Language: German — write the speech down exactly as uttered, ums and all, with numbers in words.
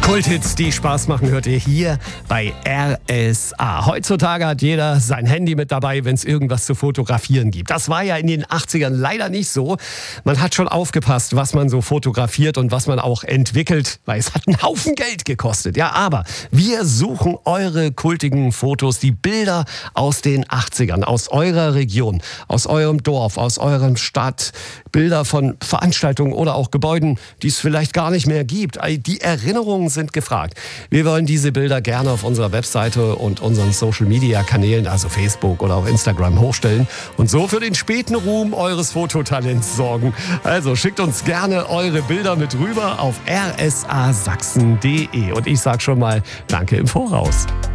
Kulthits, die Spaß machen, hört ihr hier bei R S A. Heutzutage hat jeder sein Handy mit dabei, wenn es irgendwas zu fotografieren gibt. Das war ja in den achtzigern leider nicht so. Man hat schon aufgepasst, was man so fotografiert und was man auch entwickelt, weil es hat einen Haufen Geld gekostet. Ja, aber wir suchen eure kultigen Fotos, die Bilder aus den achtzigern, aus eurer Region, aus eurem Dorf, aus eurem Stadt, Bilder von Veranstaltungen oder auch Gebäuden, die es vielleicht gar nicht mehr gibt. Die Erinnerungen sind gefragt. Wir wollen diese Bilder gerne auf unserer Webseite und unseren Social-Media-Kanälen, also Facebook oder auch Instagram, hochstellen und so für den späten Ruhm eures Fototalents sorgen. Also schickt uns gerne eure Bilder mit rüber auf r s a sachsen punkt d e und ich sage schon mal Danke im Voraus.